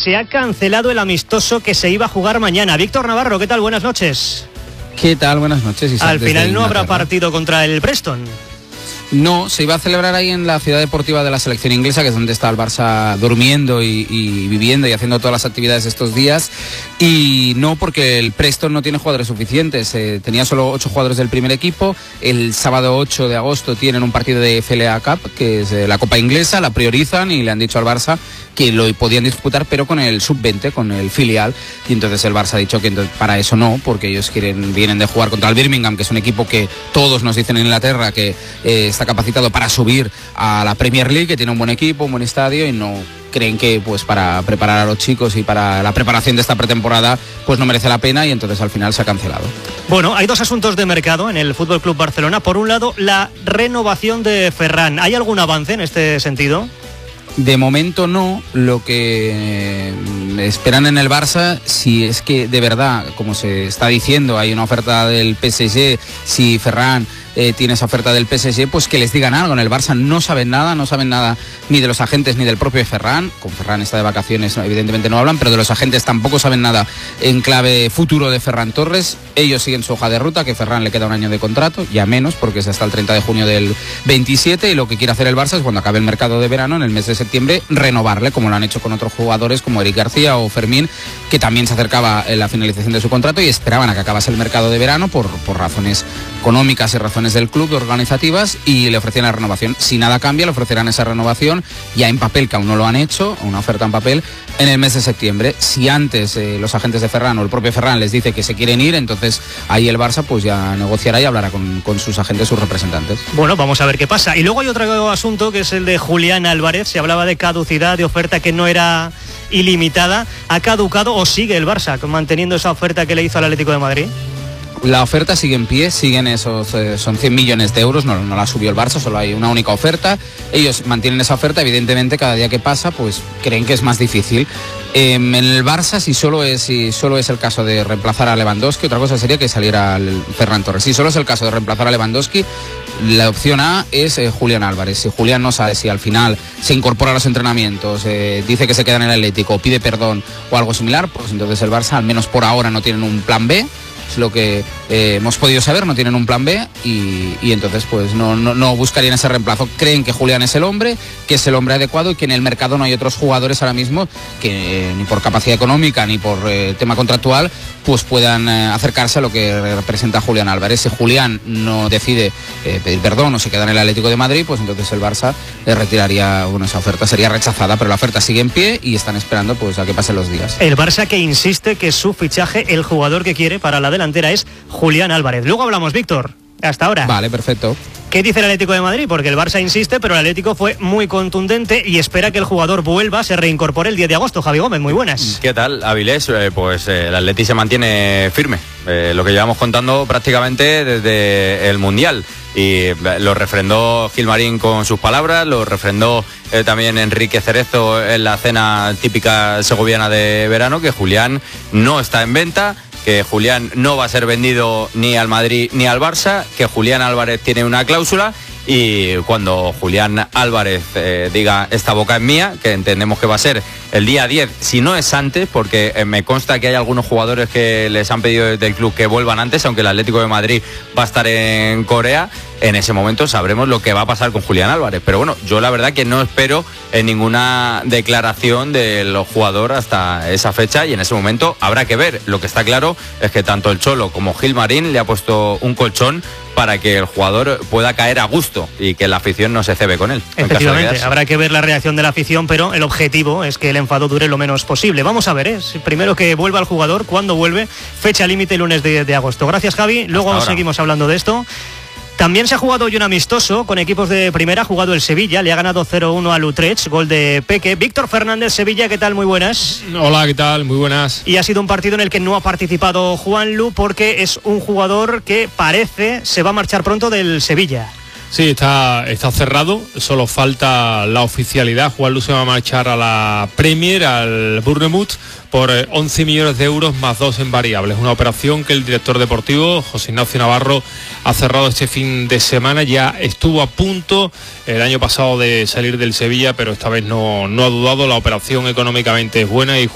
se ha cancelado el amistoso que se iba a jugar mañana. Víctor Navarro, ¿qué tal? Buenas noches. ¿Qué tal? Buenas noches. Isaac, al final no habrá Inglaterra. partido contra el Preston. No, se iba a celebrar ahí en la ciudad deportiva de la selección inglesa, que es donde está el Barça durmiendo y viviendo y haciendo todas las actividades estos días. Y no, porque el Preston no tiene jugadores suficientes. Tenía solo 8 jugadores del primer equipo. El sábado 8 de agosto tienen un partido de FLA Cup, que es la Copa Inglesa, la priorizan y le han dicho al Barça que lo podían disputar, pero con el sub-20, con el filial. Y entonces el Barça ha dicho que para eso no, porque ellos vienen de jugar contra el Birmingham, que es un equipo que todos nos dicen en Inglaterra que está capacitado para subir a la Premier League, que tiene un buen equipo, un buen estadio, y no creen que pues para preparar a los chicos y para la preparación de esta pretemporada pues no merece la pena, y entonces al final se ha cancelado. Bueno, hay dos asuntos de mercado en el Fútbol Club Barcelona. Por un lado, la renovación de Ferran. ¿Hay algún avance en este sentido? De momento no. Lo que esperan en el Barça, si es que de verdad, como se está diciendo, hay una oferta del PSG, si Ferran tiene esa oferta del PSG, pues que les digan algo. En el Barça no saben nada ni de los agentes ni del propio Ferran. Con Ferran está de vacaciones, evidentemente no hablan, pero de los agentes tampoco saben nada en clave futuro de Ferran Torres. Ellos siguen su hoja de ruta, que Ferran le queda un año de contrato, ya menos, porque es hasta el 30 de junio del 27, y lo que quiere hacer el Barça es, cuando acabe el mercado de verano, en el mes de septiembre, renovarle, como lo han hecho con otros jugadores como Eric García o Fermín, que también se acercaba en la finalización de su contrato y esperaban a que acabase el mercado de verano por razones económicas y razones del club, organizativas, y le ofrecían la renovación. Si nada cambia, le ofrecerán esa renovación ya en papel, que aún no lo han hecho, una oferta en papel, en el mes de septiembre. Si antes los agentes de Ferran o el propio Ferran les dice que se quieren ir, entonces ahí el Barça pues ya negociará y hablará con sus agentes, sus representantes. Bueno, vamos a ver qué pasa. Y luego hay otro asunto, que es el de Julián Álvarez. Se hablaba de caducidad, de oferta que no era ilimitada. ¿Ha caducado o sigue el Barça manteniendo esa oferta que le hizo al Atlético de Madrid? La oferta sigue en pie, siguen esos, son 100 millones de euros, no la subió el Barça, solo hay una única oferta. Ellos mantienen esa oferta, evidentemente cada día que pasa pues creen que es más difícil. En el Barça, si solo es el caso de reemplazar a Lewandowski, otra cosa sería que saliera el Ferran Torres. Si solo es el caso de reemplazar a Lewandowski, la opción A es Julián Álvarez. Si Julián no sabe si al final se incorpora a los entrenamientos, dice que se queda en el Atlético, pide perdón o algo similar, pues entonces el Barça, al menos por ahora, no tienen un plan B. Es lo que hemos podido saber, no tienen un plan B y entonces pues no buscarían ese reemplazo. Creen que Julián es el hombre, que es el hombre adecuado, y que en el mercado no hay otros jugadores ahora mismo que ni por capacidad económica ni por tema contractual pues puedan acercarse a lo que representa Julián Álvarez. Si Julián no decide pedir perdón o se queda en el Atlético de Madrid, pues entonces el Barça retiraría, esa oferta sería rechazada, pero la oferta sigue en pie y están esperando pues a que pasen los días. El Barça, que insiste que su fichaje, el jugador que quiere para la delantera, es Julián Álvarez. Luego hablamos, Víctor. Hasta ahora. Vale, perfecto. ¿Qué dice el Atlético de Madrid? Porque el Barça insiste, pero el Atlético fue muy contundente y espera que el jugador vuelva, se reincorpore el 10 de agosto. Javi Gómez, muy buenas. ¿Qué tal, Avilés? Pues el Atleti se mantiene firme. Lo que llevamos contando prácticamente desde el Mundial. Y lo refrendó Gilmarín con sus palabras, lo refrendó también Enrique Cerezo en la cena típica segoviana de verano, que Julián no está en venta, que Julián no va a ser vendido ni al Madrid ni al Barça, que Julián Álvarez tiene una cláusula, y cuando Julián Álvarez diga esta boca es mía, que entendemos que va a ser el día 10, si no es antes, porque me consta que hay algunos jugadores que les han pedido desde el club que vuelvan antes, aunque el Atlético de Madrid va a estar en Corea, en ese momento sabremos lo que va a pasar con Julián Álvarez. Pero bueno, yo la verdad que no espero ninguna declaración del jugador hasta esa fecha, y en ese momento habrá que ver. Lo que está claro es que tanto el Cholo como Gilmarín le ha puesto un colchón para que el jugador pueda caer a gusto y que la afición no se cebe con él. Efectivamente, habrá que ver la reacción de la afición, pero el objetivo es que el enfado dure lo menos posible. Vamos a ver, primero que vuelva el jugador, cuándo vuelve, fecha límite lunes de agosto. Gracias, Javi, luego seguimos hablando de esto. También se ha jugado hoy un amistoso con equipos de primera. Ha jugado el Sevilla, le ha ganado 0-1 al Utrecht, gol de Peque. Víctor Fernández, Sevilla, ¿qué tal? Muy buenas. Hola, ¿qué tal? Muy buenas. Y ha sido un partido en el que no ha participado Juanlu, porque es un jugador que parece se va a marchar pronto del Sevilla. Sí, está cerrado, solo falta la oficialidad. Juanlu se va a marchar a la Premier, al Bournemouth, por 11 millones de euros más 2 en variables. Una operación que el director deportivo, José Ignacio Navarro, ha cerrado este fin de semana. Ya estuvo a punto el año pasado de salir del Sevilla, pero esta vez no ha dudado. La operación económicamente es buena y